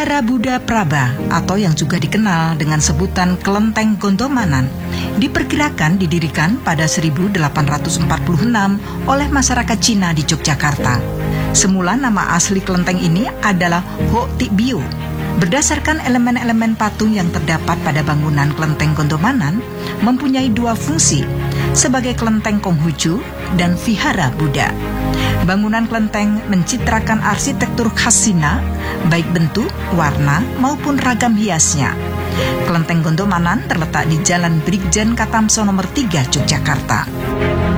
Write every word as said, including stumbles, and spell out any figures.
Vihara Buddha Praba atau yang juga dikenal dengan sebutan Kelenteng Gondomanan diperkirakan didirikan pada seribu delapan ratus empat puluh enam oleh masyarakat Cina di Yogyakarta. Semula nama asli kelenteng ini adalah Ho Ti Bio. Berdasarkan elemen-elemen patung yang terdapat pada bangunan Kelenteng Gondomanan mempunyai dua fungsi, sebagai kelenteng Konghucu dan Vihara Buddha. Bangunan kelenteng mencitrakan arsitektur khas Cina, baik bentuk, warna, maupun ragam hiasnya. Kelenteng Gondomanan terletak di Jalan Brigjen Katamso nomor tiga, Yogyakarta.